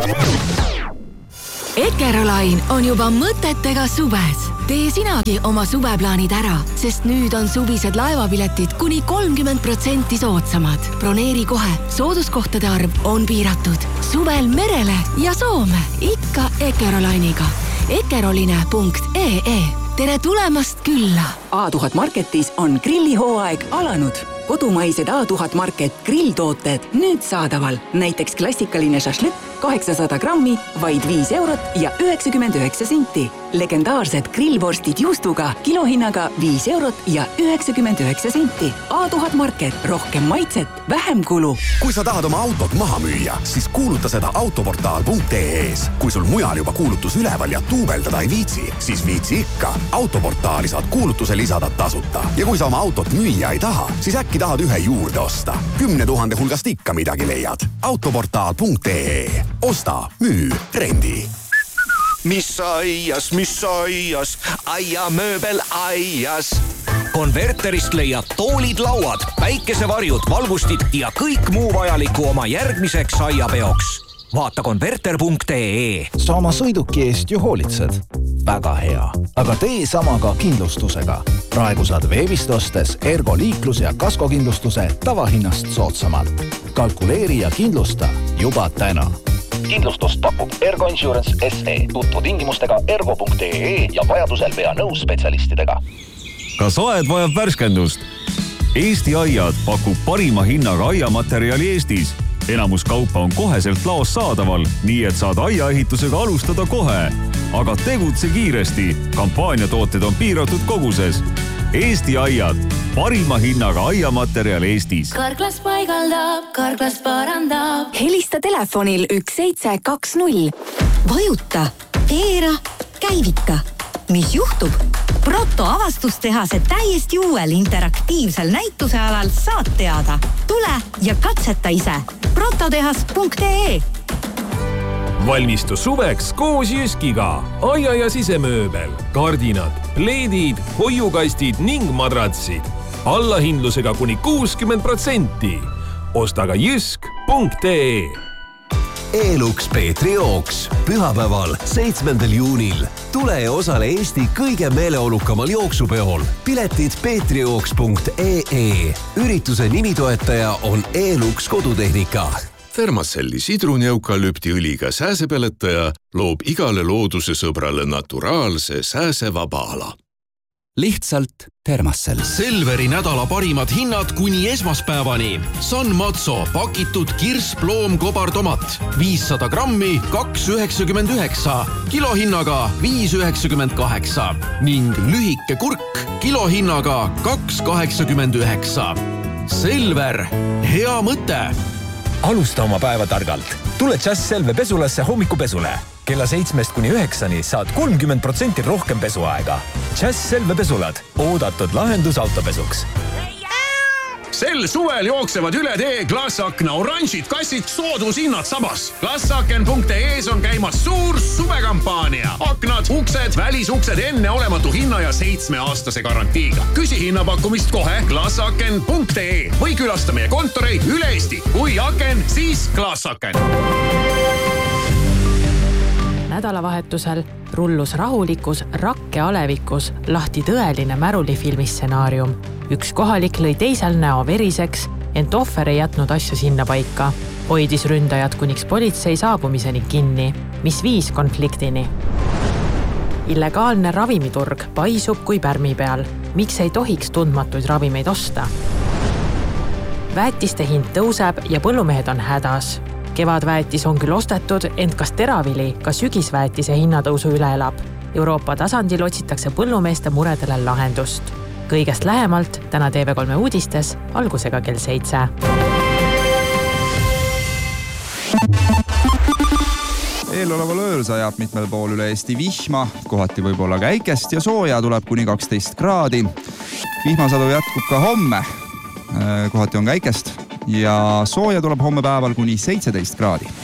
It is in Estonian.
Eckerolain on juba mõtetega suves. Tee sinagi oma suveplaanid ära, sest nüüd on suvised laevapiletid kuni 30% soodsamad. Broneeri kohe, sooduskohtade arv on piiratud. Suvel merele ja Soome, ikka Eckerolainiga. Eckeroline.ee. Tere tulemast külla! A1000 Marketis on grillihooaeg alanud. Kodumaised A1000 Market grilltooted nüüd saadaval. Näiteks klassikaline šašlõkk 800 grammi, vaid 5 eurot ja 99 senti. Legendaarsed grillvorstid juustuga kilohinnaga 5 eurot ja 99 senti. A1000 Market, rohkem maitset, vähem kulu. Kui sa tahad oma autot maha müüa, siis kuuluta seda autoportaal.ee-s. Kui sul mujal juba kuulutus üleval ja tuubeldada ei viitsi, siis viitsi ikka. Autoportaali saad kuulutuse lisada tasuta. Ja kui sa oma autot müüa ei taha, siis äkki tahad ühe juurde osta. 10 000 hulgast ikka midagi leiad. Autoportaal.ee. Osta, müü, rendi. Mis aias, aiamööbel aias. Konverterist leiad toolid, lauad, päikesevarjud, valgustid ja kõik muu vajaliku oma järgmiseks aiapeoks. Vaata konverter.ee. Sa oma sõiduki eest ju hoolitsed. Väga hea. Aga tee sama ka kindlustusega. Praegu saad veebist ostes Ergo liiklus- ja kaskokindlustuse tavahinnast soodsamalt. Kalkuleeri ja kindlusta juba täna. Kindlustust pakub Ergo Insurance SE. Tutvu tingimustega ergo.ee ja vajadusel pea nõus spetsialistidega. Kas aed vajab värskendust? Eesti aiad pakub parima hinnaga aiamaterjali Eestis. Enamus kaupa on koheselt laos saadaval, nii et saad aiaehitusega alustada kohe. Aga tegutse kiiresti. Kampaaniatooted on piiratud koguses. Eesti aiad. Parima hinnaga aiamaterjal Eestis. Karklas paigaldab, Karklas parandab. Helista telefonil 1720. Vajuta, keera, käivita. Mis juhtub? Proto avastustehase täiesti uuel interaktiivsel näitusealal saad teada. Tule ja katseta ise. prototehas.ee. Valmistu suveks koos Jyskiga. Aia ja sisemööbel, kardinad, pleedid, hoiukastid ning madratsid. Allahindlusega kuni 60%. Osta ka jysk.ee. Elux Peetri jooks. Pühapäeval 7. juunil. Tule ja osale Eesti kõige meeleolukamal jooksupeol. Piletid peetrijooks.ee. Ürituse nimitoetaja on Elux kodutehnika. Fermacelli sidruneukalüptiõliga sääsepeletaja loob igale looduse sõbrale naturaalse sääsevaba ala. Lihtsalt Thermacell. Selveri nädala parimad hinnad kuni esmaspäevani. San Mazzo pakitud kirsploom kobartomat 500 grammi 2,99 kilohinnaga 5,98 ning lühike kurk kilohinnaga 2,89. Selver, hea mõte! Alusta oma päeva targalt. Tule Just Selve pesulasse hommikupesule. Kella 7–9 saad 30% rohkem pesuaega. Just Selve pesulad. Oodatud lahendus autopesuks. Sel suvel jooksevad üle tee Glassakna oranžid kassid soodushinnad sabas. Glassaken.ee-s on käimas suur suvekampaania. Aknad, uksed, välisuksed enne olematu hinna ja 7-aastase garantiiga. Küsi hinnapakkumist kohe Glassaken.ee või külasta meie kontoreid üle Eesti. Kui aken, siis Glassaken. Nädalavahetusel rullus rahulikus Rakke alevikus lahti tõeline märulifilmi stsenaarium. Üks kohalik lõi teisel näo veriseks, ent ohver ei jätnud asju sinna paika. Hoidis ründajad kuniks politsei saabumiseni kinni, mis viis konfliktini. Illegaalne ravimiturg paisub kui pärmi peal. Miks ei tohiks tundmatuid ravimeid osta? Väetiste hind tõuseb ja põllumehed on hädas. Kevadväetis on küll ostetud, ent kas teravili ka sügisväetise hinnatõusu üle elab? Euroopa tasandil otsitakse põllumeeste muredele lahendust. Kõigest lähemalt täna TV3 uudistes algusega kell 7. Eeloleval ööl sajab mitmel pool üle Eesti vihma, kohati võib olla käikest ja sooja tuleb kuni 12 kraadi. Vihmasadu jätkub ka homme, kohati on käikest ja sooja tuleb homme päeval kuni 17 kraadi.